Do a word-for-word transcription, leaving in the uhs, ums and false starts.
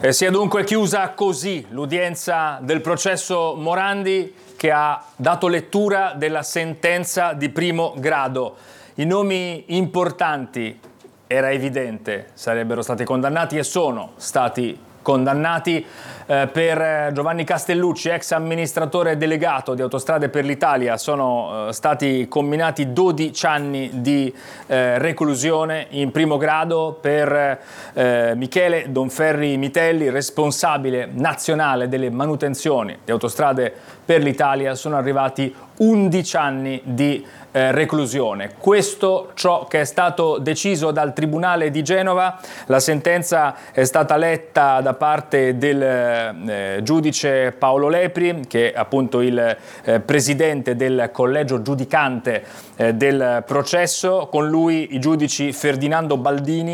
Eh, si è dunque chiusa così l'udienza del processo Morandi, che ha dato lettura della sentenza di primo grado. I nomi importanti, era evidente, sarebbero stati condannati e sono stati condannati. Eh, per Giovanni Castellucci, ex amministratore delegato di Autostrade per l'Italia, sono eh, stati comminati dodici anni di eh, reclusione in primo grado. Per eh, Michele Donferri Mitelli, responsabile nazionale delle manutenzioni di Autostrade per l'Italia, sono arrivati undici anni di eh, reclusione. Questo ciò che è stato deciso dal Tribunale di Genova. La sentenza è stata letta da parte del eh, giudice Paolo Lepri, che è appunto il eh, presidente del collegio giudicante eh, del processo. Con lui i giudici Ferdinando Baldini